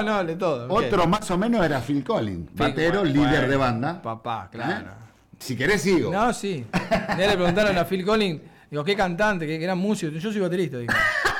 no, de todo. Otro más o menos era Phil Collins, batero, líder de banda. Papá, claro. Si querés sigo. No, sí. Ya le preguntaron a Phil Collins, digo, ¿qué cantante? ¿Qué gran músico? Yo soy baterista, digo.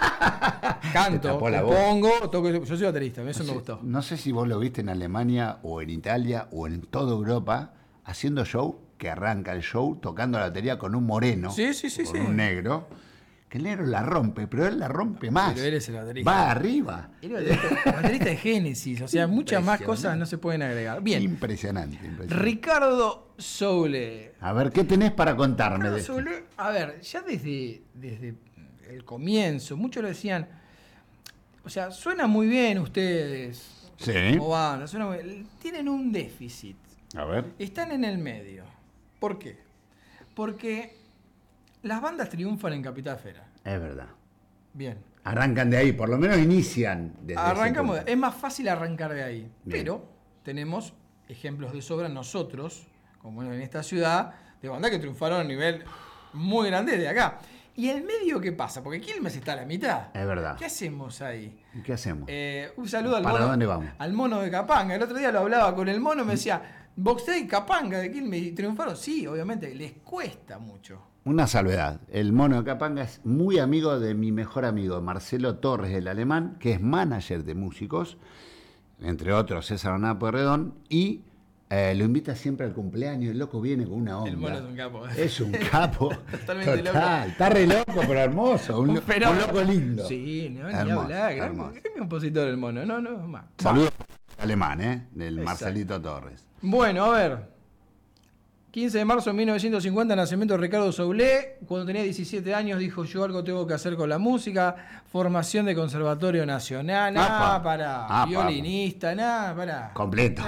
Canto, compongo, toco, yo soy baterista, eso me gustó. No sé si vos lo viste en Alemania o en Italia o en toda Europa haciendo show, que arranca el show tocando la batería con un moreno, con un negro, que el negro la rompe, pero él la rompe más. Pero él es el baterista. Va arriba. El baterista de Génesis, o sea, muchas más cosas no se pueden agregar. Bien. Impresionante. Ricardo Soule. A ver, ¿qué tenés para contarme de esto? Soule, a ver, ya desde el comienzo, muchos lo decían, o sea, suena muy bien ustedes. Sí. Como banda, suena muy bien. Tienen un déficit. A ver. Están en el medio. ¿Por qué? Porque las bandas triunfan en Capital Federal. Es verdad. Bien. Arrancan de ahí, por lo menos inician desde Arrancamos, es más fácil arrancar de ahí. Bien. Pero tenemos ejemplos de sobra nosotros, como en esta ciudad, de bandas que triunfaron a nivel muy grande de acá. ¿Y el medio qué pasa? Porque Quilmes está a la mitad. Es verdad. ¿Qué hacemos ahí? ¿Qué hacemos? Un saludo al ¿Para mono, dónde vamos? al mono de Capanga. El otro día lo hablaba con el mono, me decía, Box Day, Capanga de Quilmes, ¿y triunfaron? Sí, obviamente, les cuesta mucho. Una salvedad. El mono de Capanga es muy amigo de mi mejor amigo, Marcelo Torres, el alemán, que es manager de músicos, entre otros César Hernán Pueyrredón, y lo invita siempre al cumpleaños. El loco viene con una onda. El mono es un capo. Es un capo. Totalmente total. loco. Está re loco, pero hermoso. Un loco lindo. Sí, no, ni Hermoso, hablar. hermoso. Gran compositor el mono. No, más. Saludos al alemán, del Exacto. Marcelito Torres. Bueno, a ver. 15 de marzo de 1950, nacimiento de Ricardo Soule. Cuando tenía 17 años dijo, yo algo tengo que hacer con la música. Formación de Conservatorio Nacional. Para violinista, para. Completo.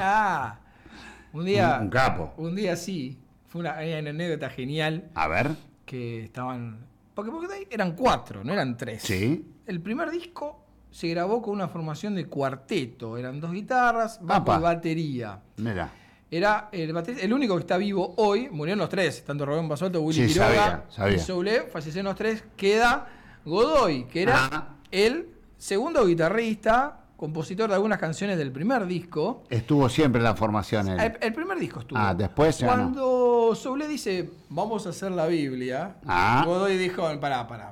Un día. Un capo. Un día sí. Fue una anécdota genial. A ver. Que estaban. Porque eran 4, no eran 3. Sí. El primer disco se grabó con una formación de cuarteto. Eran 2 guitarras, bajo y batería. Mira. Era el único que está vivo hoy. Murieron los 3, tanto Rubén Basualto, Willy Sí, Quiroga sabía. y Soule. Fallecieron los 3. Queda Godoy, que era el segundo guitarrista, compositor de algunas canciones del primer disco. Estuvo siempre en la formación. El primer disco estuvo. Después ya Cuando Soule dice, vamos a hacer la Biblia, Godoy dijo, pará.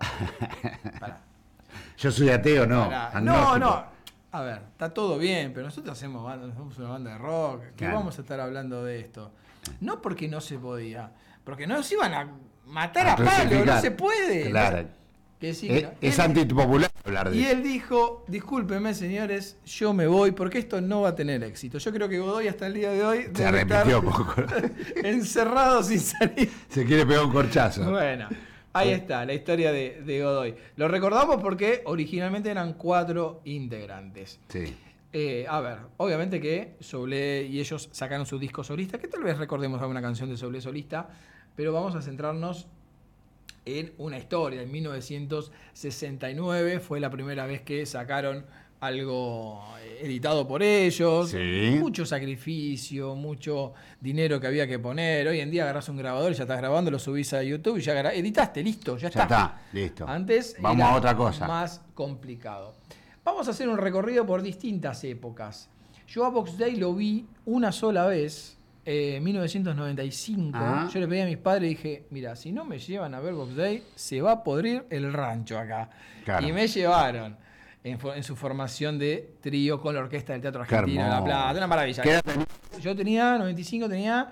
Yo soy ateo, no. No. A ver, está todo bien, pero nosotros somos una banda de rock. ¿Qué Claro. vamos a estar hablando de esto? No porque no se podía, porque nos iban a matar a palo, no se puede. Claro. Que sí, es antipopular hablar de y eso. él dijo, discúlpenme señores, yo me voy porque esto no va a tener éxito. Yo creo que Godoy hasta el día de hoy Se arrepintió un poco. encerrado sin salir. Se quiere pegar un corchazo. Bueno, ahí está, la historia de Godoy. Lo recordamos porque originalmente eran 4 integrantes. Sí. A ver, obviamente que Soule y ellos sacaron su disco solista, que tal vez recordemos alguna canción de Soule solista, pero vamos a centrarnos en una historia. En 1969 fue la primera vez que sacaron algo editado por ellos. Sí. Mucho sacrificio, mucho dinero que había que poner. Hoy en día agarrás un grabador y ya estás grabando, lo subís a YouTube y ya editaste, listo, ya está. Ya está, listo. Antes vamos era a otra cosa. Más complicado. Vamos a hacer un recorrido por distintas épocas. Yo a Box Day lo vi una sola vez, en 1995. Yo le pedí a mis padres y dije, mira, si no me llevan a ver Box Day, se va a podrir el rancho acá. Claro. Y me llevaron en su formación de trío con la orquesta del Teatro Argentino de La Plata. Una maravilla. Yo tenía, 95, tenía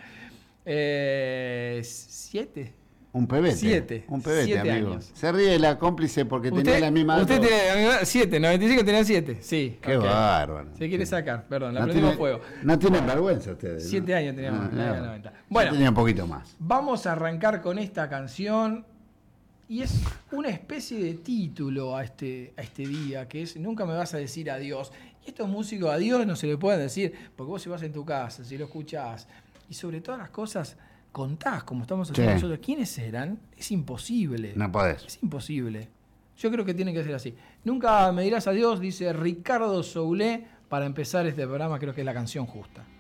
7. Un pebete. 7. Un pebete, 7 amigo. años. Se ríe la cómplice porque tenía la misma edad. Usted tiene 7, 95 tenía 7. Sí. Qué bárbaro. Se quiere sacar, perdón, la prendimos fuego. No tienen vergüenza ustedes. 7 años teníamos. 90. Bueno, tenía un poquito más. Vamos a arrancar con esta canción. Y es una especie de título a este día, que es Nunca me vas a decir adiós. Y estos músicos adiós no se le pueden decir, porque vos si vas en tu casa, si lo escuchás, y sobre todas las cosas contás, como estamos haciendo nosotros, quiénes eran, es imposible. No podés. Es imposible. Yo creo que tiene que ser así. Nunca me dirás adiós, dice Ricardo Soule, para empezar este programa, creo que es la canción justa.